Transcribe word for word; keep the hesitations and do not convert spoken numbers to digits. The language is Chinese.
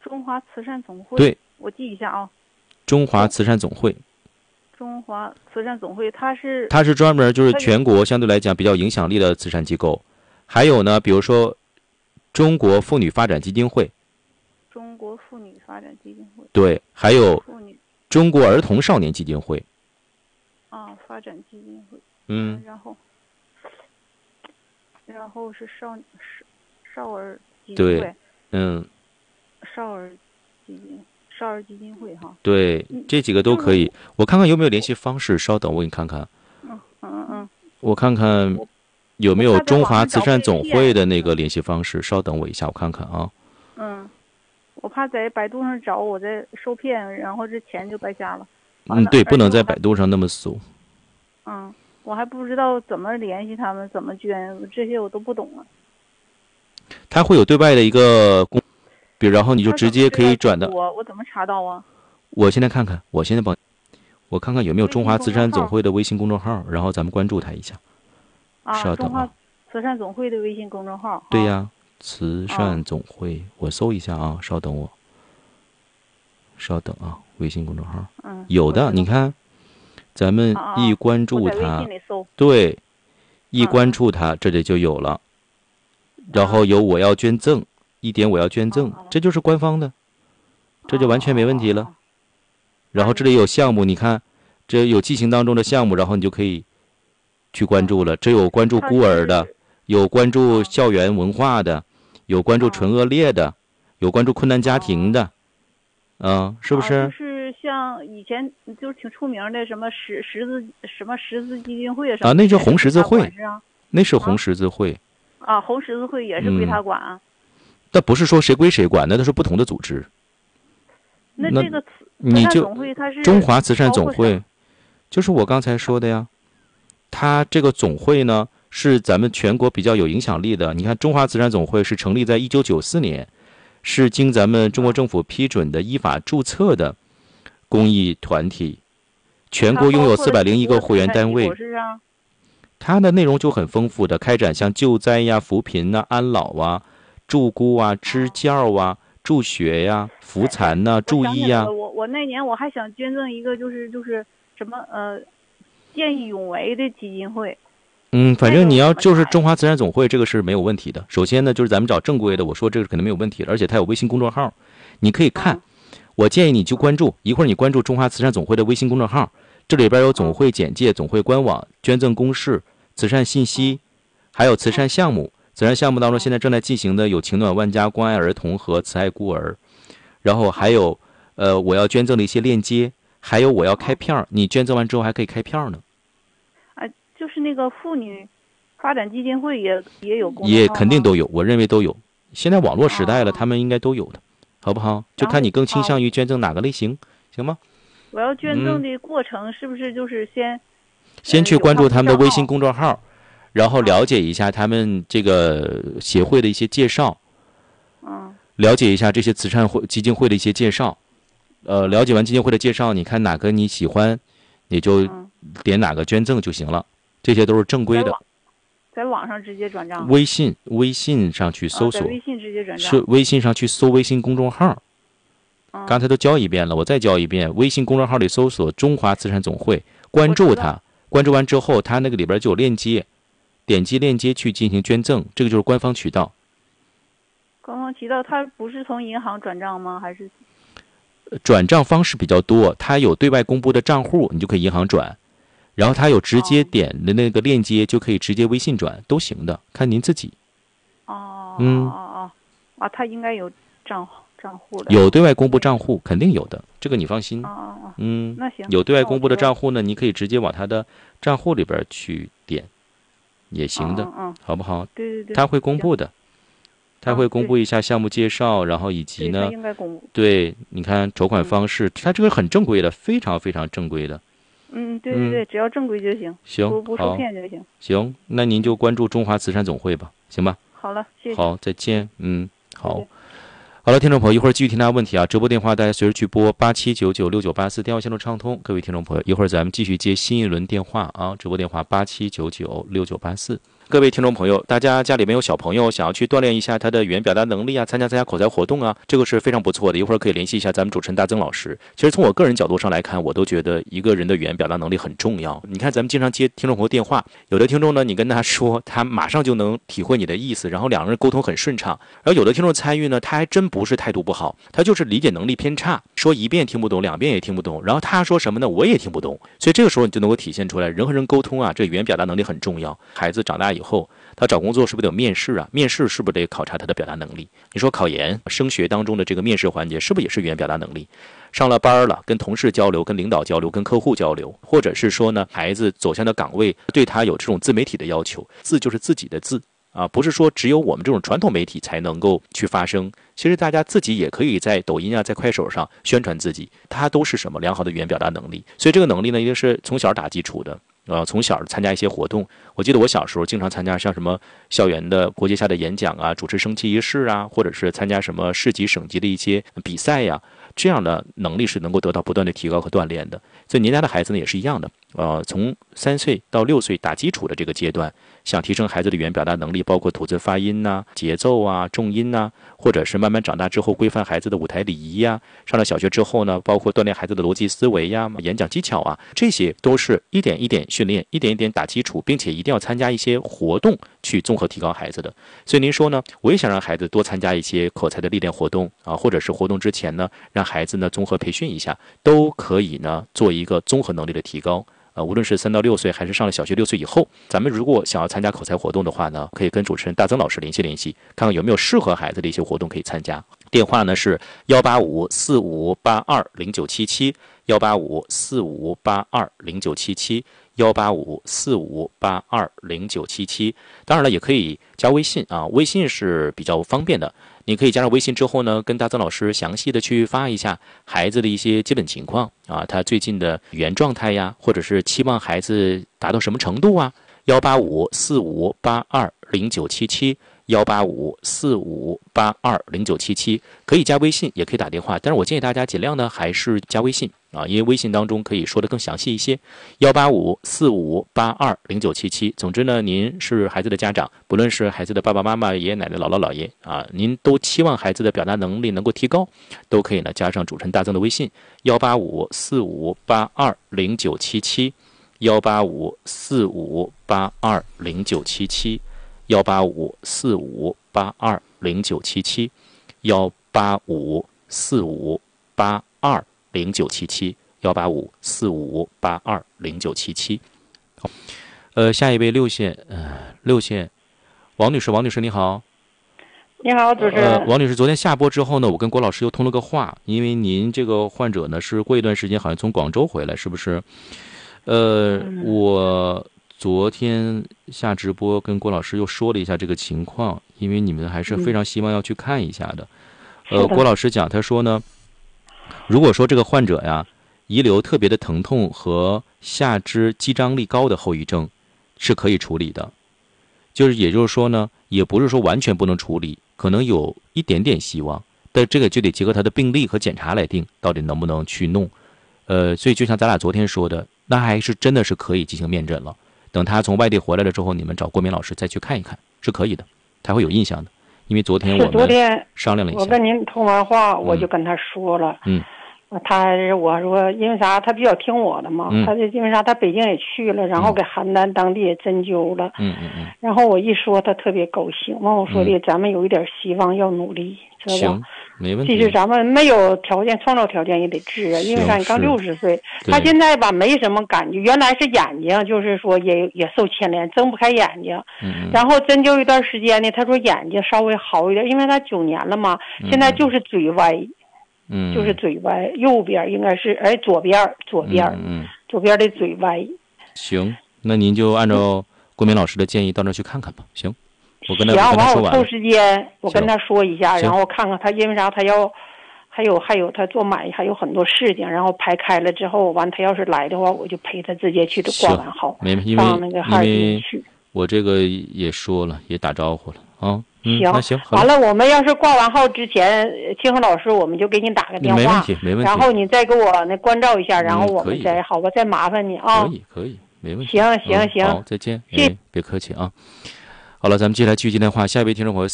中华慈善总会。 对， 我记一下啊。 中华慈善总会。 中华慈善总会，它是它是专门就是全国相对来讲比较影响力的慈善机构。还有呢，比如说中国妇女发展基金会。 中国妇女发展基金会。 对，还有中国儿童少年基金会。 啊，发展基金会。 嗯。 然后，然后是少少儿基金会。 对，嗯。 少儿基金少儿基金会哈。 对，这几个都可以。我看看有没有联系方式，稍等，我给你看看。 嗯嗯嗯。 我看看有没有中华慈善总会的那个联系方式，稍等我一下，我看看啊。 嗯，我怕在百度上找，我再受骗，然后这钱就白瞎了。 嗯，对，不能在百度上那么搜。 嗯，我还不知道怎么联系他们，怎么捐，这些我都不懂啊。 他会有对外的一个公，比如然后你就直接可以转的。 我我怎么查到啊？ 我现在看看，我现在帮，我看看有没有中华慈善总会的微信公众号，然后咱们关注他一下。 啊，中华慈善总会的微信公众号。 对呀，慈善总会，我搜一下啊，稍等我。稍等啊，微信公众号。 嗯。 有的，你看。咱们一关注它，对，一关注它，这里就有了。然后有我要捐赠，一点我要捐赠，这就是官方的，这就完全没问题了。然后这里有项目，你看，这有进行当中的项目，然后你就可以去关注了。这有关注孤儿的，有关注校园文化的，有关注纯恶劣的，有关注困难家庭的，嗯，是不是？ 像以前就是挺出名的什么十十字什么十字基金会啊，那是红十字会，那是红十字会啊，红十字会也是归他管啊。 但不是说谁归谁管，那都是不同的组织。 那这个你就总会它是中华慈善总会，就是我刚才说的呀。它这个总会呢是咱们全国比较有影响力的。你看，中华慈善总会是成立在一九九四年，是经咱们中国政府批准的、依法注册的。公益团体，全国拥有四百零一个会员单位。它的内容就很丰富的，开展像救灾呀、扶贫呐、安老啊、助孤啊、支教啊、助学呀、扶残呐、助医呀。 我我那年我还想捐赠一个，就是就是什么呃，见义勇为的基金会。 嗯，反正你要就是中华慈善总会，这个是没有问题的。首先呢，就是咱们找正规的，我说这个肯定没有问题的，而且它有微信公众号，你可以看。我建议你就关注，一会儿你关注中华慈善总会的微信公众号，这里边有总会简介、总会官网、捐赠公示、慈善信息，还有慈善项目。慈善项目当中现在正在进行的有情暖万家、关爱儿童和慈爱孤儿，然后还有呃我要捐赠的一些链接，还有我要开票，你捐赠完之后还可以开票呢。 啊，就是那个妇女发展基金会也也有公众号吗？ 也肯定都有，我认为都有。现在网络时代了，他们应该都有的。好不好？就看你更倾向于捐赠哪个类型，行吗？ 我要捐赠的过程是不是就是先、嗯、 先去关注他们的微信公众号，然后了解一下他们这个协会的一些介绍， 嗯， 了解一下这些慈善会基金会的一些介绍，呃，了解完基金会的介绍，你看哪个你喜欢，你就点哪个捐赠就行了，这些都是正规的。 在网上直接转账， 微信微信上去搜索， 啊、微信直接转账， 是微信上去搜微信公众号。 嗯、 刚才都教一遍了，我再教一遍。微信公众号里搜索中华慈善总会，关注它，关注完之后，它那个里边就有链接，点击链接去进行捐赠，这个就是官方渠道。 官方渠道，它不是从银行转账吗？还是？ 转账方式比较多，它有对外公布的账户，你就可以银行转。然后它有直接点的那个链接，就可以直接微信转，都行的，看您自己。 哦， 嗯， 哦哦，啊，它应该有账账户的。 有对外公布账户，肯定有的，这个你放心。 哦哦哦， 嗯， 那行。 有对外公布的账户呢，你可以直接往他的账户里边去点，也行的， 嗯嗯， 好不好？ 对对对。 他会公布的，他会公布一下项目介绍，然后以及呢， 应该公布。 对，你看筹款方式，他这个很正规的，非常非常正规的。 嗯，对对对，只要正规就行， 行， 不不受骗就行。 行，那您就关注中华慈善总会吧，行吧？ 好了，谢谢。 好，再见。嗯，好，好了，听众朋友，一会儿继续听大家问题啊，直播电话大家随时去拨八七九九六九八四，电话线路畅通。各位听众朋友，一会儿咱们继续接新一轮电话啊，直播电话八七九九六九八四。 各位听众朋友，大家家里面有小朋友想要去锻炼一下他的语言表达能力啊，参加参加口才活动啊，这个是非常不错的。一会儿可以联系一下咱们主持人大曾老师。其实从我个人角度上来看，我都觉得一个人的语言表达能力很重要。你看咱们经常接听众朋友电话，有的听众呢，你跟他说，他马上就能体会你的意思，然后两个人沟通很顺畅。然后有的听众参与呢，他还真不是态度不好，他就是理解能力偏差，说一遍听不懂，两遍也听不懂，然后他说什么呢，我也听不懂。所以这个时候你就能够体现出来，人和人沟通啊，这语言表达能力很重要。孩子长大以后，他找工作是不是得有面试啊？面试是不是得考察他的表达能力？你说考研、升学当中的这个面试环节，是不是也是语言表达能力？上了班了，跟同事交流、跟领导交流、跟客户交流，或者是说呢，孩子走向的岗位对他有这种自媒体的要求，字就是自己的字啊，不是说只有我们这种传统媒体才能够去发声。其实大家自己也可以在抖音啊，在快手上宣传自己，它都是什么良好的语言表达能力。所以这个能力呢，一定是从小打基础的。呃，从小参加一些活动，我记得我小时候经常参加像什么校园的国际下的演讲啊，主持升旗仪式啊，或者是参加什么市级省级的一些比赛呀，这样的能力是能够得到不断的提高和锻炼的。所以您家的孩子呢也是一样的，呃，从三岁到六岁打基础的这个阶段，想提升孩子的语言表达能力，包括吐字发音呐、节奏啊、重音呐，或者是慢慢长大之后规范孩子的舞台礼仪呀，上了小学之后呢，包括锻炼孩子的逻辑思维呀、演讲技巧啊，这些都是一点一点训练，一点一点打基础，并且一定要参加一些活动去综合提高孩子的。所以您说呢，我也想让孩子多参加一些口才的历练活动啊，或者是活动之前呢，让孩子呢综合培训一下，都可以呢做一个综合能力的提高。呃，无论是三到六岁，还是上了小学六岁以后，咱们如果想要参加口才活动的话呢，可以跟主持人大曾老师联系联系，看看有没有适合孩子的一些活动可以参加。电话呢是幺八五四五八二零九七七，幺八五四五八二零九七七，幺八五四五八二零九七七。当然了，也可以加微信啊，微信是比较方便的。你可以加上微信之后呢，跟大曾老师详细的去发一下孩子的一些基本情况啊，他最近的语言状态呀，或者是期望孩子达到什么程度啊。幺八五四五八二零九七七，幺八五四五八二零九七七，可以加微信，也可以打电话，但是我建议大家尽量呢还是加微信啊，因为微信当中可以说的更详细一些。幺八五四五八二零九七七。总之呢，您是孩子的家长，不论是孩子的爸爸妈妈、爷爷奶奶、姥姥姥爷啊，您都期望孩子的表达能力能够提高，都可以呢加上主持人大曾的微信幺八五四五八二零九七七，幺八五四五八二零九七七，幺八五四五八二零九七七，幺八五四五八二零九七七，幺八五四五八二零九七七。好，呃，下一位六线，呃，六线，王女士，王女士你好。 你好，主持人。 呃，王女士，昨天下播之后呢，我跟郭老师又通了个话，因为您这个患者呢是过一段时间好像从广州回来，是不是？呃， 嗯、 我昨天下直播跟郭老师又说了一下这个情况，因为你们还是非常希望要去看一下的。 嗯、 呃，郭老师讲，他说呢，如果说这个患者呀，遗留特别的疼痛和下肢肌张力高的后遗症，是可以处理的。就是也就是说呢，也不是说完全不能处理，可能有一点点希望，但这个就得结合他的病例和检查来定，到底能不能去弄。呃，所以就像咱俩昨天说的，那还是真的是可以进行面诊了。等他从外地回来了之后，你们找郭明老师再去看一看，是可以的，他会有印象的。因为昨天我们商量了一下， 我跟您通完话，我就跟他说了， 嗯， 他我说因为啥，他比较听我的嘛， 嗯、 他就因为啥，他北京也去了，然后给邯郸当地也针灸了， 嗯嗯嗯， 然后我一说，他特别高兴，问我说的、嗯、咱们有一点希望，要努力，知道吧？ 行，没问题。 其实咱们没有条件，创造条件也得治啊，因为啥，你刚六十岁，他现在吧没什么感觉，原来是眼睛就是说也也受牵连，睁不开眼睛， 嗯， 然后针灸一段时间呢，他说眼睛稍微好一点，因为他九年了嘛，现在就是嘴歪。 嗯， 就是嘴歪，右边应该是哎左边左边， 嗯， 左边的嘴歪。 行，那您就按照郭明老师的建议到那儿去看看吧。行，我跟他行， 完我抽时间，我跟他说一下，然后看看他，因为啥他要，还有还有他做买还有很多事情，然后排开了之后，完他要是来的话，我就陪他直接去挂完号，上那个哈尔滨去。 我这个也说了，也打招呼了啊。嗯、 行， 那行， 完了，我们要是挂完号之前，清河老师，我们就给你打个电话， 没问题，没问题。 然后你再给我那关照一下，然后我们再、嗯、好吧，再麻烦你啊。 可以，可以，没问题。 行行行， 好，再见。 谢、 哎，别客气啊。 好了，咱们接下来继续接电话，下一位听众朋友。